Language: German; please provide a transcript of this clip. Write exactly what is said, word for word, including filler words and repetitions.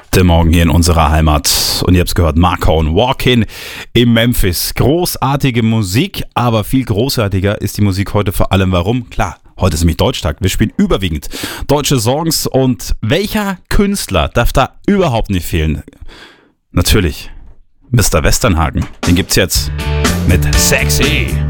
Der Morgen hier in unserer Heimat. Und ihr habt es gehört, Marco und Walk-In in Memphis. Großartige Musik, aber viel großartiger ist die Musik heute vor allem. Warum? Klar, heute ist nämlich Deutschtag. Wir spielen überwiegend deutsche Songs. Und welcher Künstler darf da überhaupt nicht fehlen? Natürlich Mister Westernhagen. Den gibt's jetzt mit Sexy.